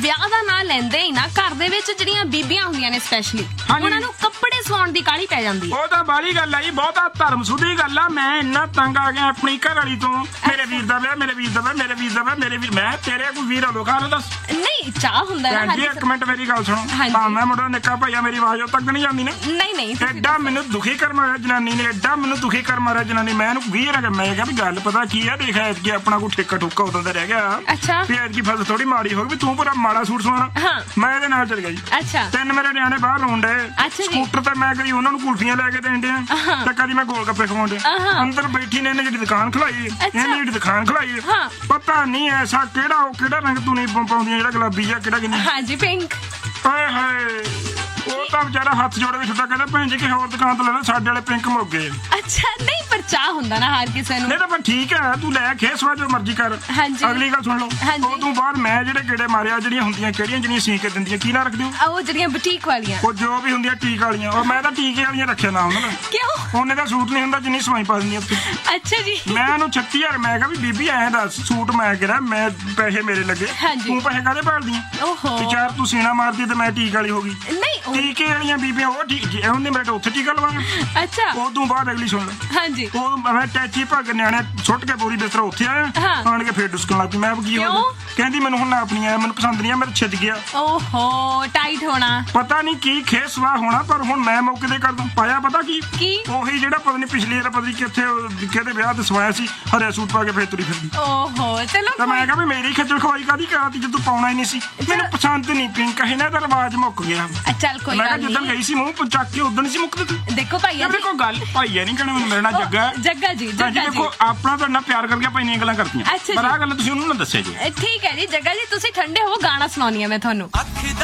ਵਿਆਹ ਦਾ ਨਾਂ ਲੈਂਦੇ ਹੀ ਨਾ ਘਰ ਦੇ ਵਿੱਚ ਜਿਹੜੀਆਂ ਬੀਬੀਆਂ ਹੁੰਦੀਆਂ ਨੇ ਸਪੈਸ਼ਲੀ ਉਹਨਾਂ ਨੂੰ ਕੱਪੜੇ ਸਵਾਉਣ ਦੀ ਕਾਹਲੀ ਪੈ ਜਾਂਦੀ ਹੈ। ਉਹ ਤਾਂ ਬਾਹਲੀ ਗੱਲ ਆ ਜੀ, ਬਹੁਤਾ ਧਰਮ ਸੁਧੀ ਗੱਲ ਆ। ਮੈਂ ਇੰਨਾ ਤੰਗ ਆ ਗਿਆ ਆਪਣੀ ਘਰ ਵਾਲੀ ਤੋਂ। ਮੇਰੇ ਵੀਰ ਦਾ ਵਿਆਹ, ਮੇਰੇ ਵੀਰ ਦਾ ਵਿਆਹ, ਮੇਰੇ ਵੀਰ ਦਾ ਵਿਆਹ, ਮੇਰੇ ਵੀਰ। ਮੈਂ ਤੇਰੇ ਕੋਈ ਵੀਰ ਹੋਲੋ ਖਾ ਦੱਸ। ਨਹੀਂ ਚਾਹ ਹੁੰਦਾ ਨਾ। ਹਾਂਜੀ ਇੱਕ ਮਿੰਟ ਮੇਰੀ ਗੱਲ ਸੁਣੋ। ਹਾਂ ਮੈਂ ਮੁੰਡਾ ਨਿੱਕਾ ਭਾਈਆ, ਮੇਰੀ ਆਵਾਜ਼ ਉਹ ਤੱਕ ਨਹੀਂ ਜਾਂਦੀ ਨਾ। ਨਹੀਂ ਐਡਾ ਮੈਨੂੰ ਦੁਖੀ ਕਰ ਮਾਰਿਆ ਜਨਾਨੀ ਨੇ, ਐਡਾ ਮੈਨੂੰ ਦੁਖੀ ਕਰ ਮਾਰਿਆ ਜਨਾਨੀ। ਮੈਂ ਇਹਨੂੰ ਵੀਰ ਆ, ਮੈਂ ਕਿਹਾ ਵੀ ਗੱਲ ਪਤਾ ਕੀ ਆ, ਦੇਖ ਐਤਕੀ ਆਪਣਾ ਕੋਈ ਠੇਕਾ ਠੁੱਕਾ ਉਦੋਂ ਦਾ ਰਹਿ ਗਿਆ। ਅੱਛਾ ਵੀ ਐਤਕੀ ਫਸਲ ਥੋੜੀ ਮਾੜੀ ਹੋ ਗਈ, ਤੂੰ ਪੂਰਾ ਮਾੜਾ ਸੂਟ ਸਵਾਉਣਾ। ਮੈਂ ਇਹਦੇ ਨਾਲ ਚਲ ਗਿਆ ਜੀ। ਅੱਛਾ 3 ਮੇਰੇ ਨਿਆਣੇ ਬਾਹਰ ਰੋਣ ਡਏ। ਸਕੂਟਰ ਤੇ ਮੈਂ ਕਦੀ ਉਹਨਾਂ ਨੂੰ ਕੁਲਫੀਆਂ ਲੈ ਕੇ ਦੇਣ ਡਿਆ ਤੇ ਕਦੀ ਮੈਂ ਗੋਲ ਗੱਪੇ ਖਵਾਉਣ ਡਿਆ। ਅੰਦਰ ਬੈਠੀ ਨੇ ਇਹਨੇ ਜਿਹੜੀ ਦੁਕਾਨ ਖਲਾਈ, ਇਹਨੇ ਜਿਹੜੀ ਦੁਕਾਨ ਖਲਾਈ, ਪਤਾ ਨਹੀਂ ਐਸਾ ਕਿਹੜਾ ਰੰਗ ਤੂੰ ਨਹੀਂ ਪਾਉਂਦੀਆਂ, ਜਿਹੜਾ ਗੁਲਾਬੀ ਜਾਂ ਕਿਹੜਾ ਕਿੰਨੀ। ਹਾਂਜੀ ਪਿੰਕ। ਹਾਏ ਹਾਏ ਉਹ ਤਾਂ ਵਿਚਾਰਾ ਹੱਥ ਜੋੜ ਕੇ ਛੁੱਟਾ ਕਹਿੰਦਾ ਭੈਣ ਜੀ ਕਿਸੇ ਹੋਰ ਦੁਕਾਨ ਤੋਂ ਲੈ ਲੈ, ਸਾਡੇ ਵਾਲੇ ਪਿੰਕ ਮੁੱਕ ਗਏ। ਅੱਛਾ ਨਹੀਂ ਪਰ ਚਾਹ ਹੁੰਦਾ ਨਾ ਹਰ ਕਿਸੇ ਨੂੰ। ਨਹੀਂ ਤਾਂ ਠੀਕ ਹੈ, ਤੂੰ ਲੈ ਖੇਸਵਾ ਜੋ ਮਰਜ਼ੀ ਕਰ। ਅਗਲੀ ਗੱਲ ਸੁਣ ਲਓ, ਉਹ ਤੋਂ ਬਾਅਦ ਮੈਂ ਜਿਹੜੇ ਗੇੜੇ ਮਾਰਿਆ ਜਿਹੜੀਆਂ ਹੁੰਦੀਆਂ ਕਿਹੜੀਆਂ ਜਿਹੜੀਆਂ ਸੀ ਕੇ ਦਿੰਦੀਆਂ, ਕੀ ਨਾ ਰੱਖਦੇ ਹੋ ਉਹ ਜਿਹੜੀਆਂ ਬੁਟੀਕ ਵਾਲੀਆਂ, ਉਹ ਜੋ ਵੀ ਹੁੰਦੀਆਂ ਟੀਕ ਵਾਲੀਆਂ। ਉਹ ਮੈਂ ਤਾਂ ਟੀਕੇ ਵਾਲੀਆਂ ਰੱਖਿਆ ਨਾ ਉਹਨਾਂ ਦਾ। ਕਿਉਂ? ਉਹਨੇ ਦਾ ਸੂਟ ਨਹੀਂ ਹੁੰਦਾ ਜਿੰਨੀ ਸਵਾਈ ਪਾ ਦਿੰਦੀ ਉੱਤੇ। ਅੱਛਾ ਜੀ। ਮੈਂ ਉਹਨੂੰ 36000 ਮੈਂ ਕਿਹਾ ਵੀ ਬੀਬੀ ਐਂ ਦੱਸ, ਸੂਟ ਮੈਂ ਕਿਹਾ ਮੈਂ ਪੈਸੇ ਮੇਰੇ ਲੱਗੇ, ਤੂੰ ਪੈਸੇ ਕਾਹਦੇ ਭਾਲਦੀ? ਓਹੋ ਵਿਚਾਰ ਤੂੰ ਸੀਨਾ ਮਾਰਦੀ ਤੇ ਮੈਂ ਟੀਕ ਵਾਲੀ ਹੋ ਗਈ। ਨਹੀਂ ਟੀਕੇ ਵਾਲੀਆਂ ਬੀਬੀਆਂ ਉਹ ਉਹਨੇ ਮੇਰੇ ਉੱਥੇ ਟੀਕਾ ਲਵਾਉਣਾ। ਅੱਛਾ ਉਹ ਤੋਂ ਬਾਅਦ ਅਗਲੀ ਸੁਣ ਲੈ। ਹਾਂਜੀ ਉਹ ਮੈਂ ਟੈਚੀ ਭੱਗ ਨਿਆਣੇ ਸੁੱਟ ਕੇ ਪੂਰੀ ਬਿਸਤਰਾ ਉੱਥੇ ਆਇਆ, ਆਣ ਕੇ ਫੇਰ ਡੁਸਕਣ ਲੱਗ ਪਈ। ਮੈਂ ਕੀ ਹੋ ਗਿਆ? ਕਹਿੰਦੀ ਮੈਨੂੰ ਹੁਣ ਆਪਣੀ ਆ, ਮੈਨੂੰ ਪਸੰਦ ਨਹੀਂ ਆ, ਮੇਰੇ ਛਿੱਜ ਗਿਆ। ਓਹੋ ਟਾਈਟ ਹੋਣਾ, ਪਤਾ ਨਹੀਂ ਕੀ ਖੇਸਵਾ ਹੋਣਾ, ਪਰ ਹੁਣ ਮੈਂ ਮੌਕੇ ਤੇ ਕਰਦਾ ਪਾਇਆ ਪਤਾ ਕੀ ਉਹੀ ਜਿਹੜਾ ਪਤਾ ਨਹੀਂ ਪਿਛਲੀ ਵਾਰ ਪਤਾ ਨਹੀਂ ਕਿਹਦੇ ਵਿਆਹ ਤੇ ਸਵਾਇਆ ਸੀ, ਹਰੇ ਸੂਟ ਪਾ ਕੇ ਫੇਰ ਤੁਰੀ ਫਿਰਦੀ। ਓਹੋ ਚਲੋ ਤਾਂ ਮੈਂ ਕਿਹਾ ਵੀ ਮੇਰੀ ਖੱਜਲ ਖਵਾਈ ਕਾਦੀ ਕਰਾਤੀ ਜੇ ਤੂੰ ਪਾਉਣਾ ਹੀ ਨਹੀਂ ਸੀ। ਮੈਨੂੰ ਪਸੰਦ ਨਹੀਂ ਪਿੰਕ, ਇਹਨਾਂ ਦਾ ਰਿਵਾਜ ਮੁੱਕ ਗਿਆ। ਚੱਲ ਕੋਈ ਮੈਂ ਜਦੋਂ ਗਈ ਸੀ ਮੂੰਹ ਚੱਕ ਕੇ ਉਦੋਂ ਸੀ ਮੁੱਕਦੇ ਤੂੰ। ਦੇਖੋ ਭਾਈਆ ਮੇਰੇ ਕੋਲ ਗੱਲ ਭਾਈਆ ਨਹੀਂ ਕਹਿਣਾ, ਮੇਰੇ ਨਾਲ ਜੱਗਾ ਜੀ। ਦੇਖੋ ਆਪਣਾ ਤੁਹਾਡਾ ਪਿਆਰ ਕਰਕੇ ਆਪਾਂ ਇੰਨੀਆਂ ਗੱਲਾਂ ਕਰਤੀਆਂ, ਪਰ ਆਹ ਗੱਲ ਤੁਸੀਂ ਉਹਨੂੰ ਨਾ ਦੱਸਿਆ ਜੀ। ਠੀਕ ਹੈ ਜੀ ਜੱਗਾ ਜੀ, ਤੁਸੀਂ ਠੰਡੇ ਹੋ, ਗਾਣਾ ਸੁਣਾਉਣੀ ਆ ਮੈਂ ਤੁਹਾਨੂੰ।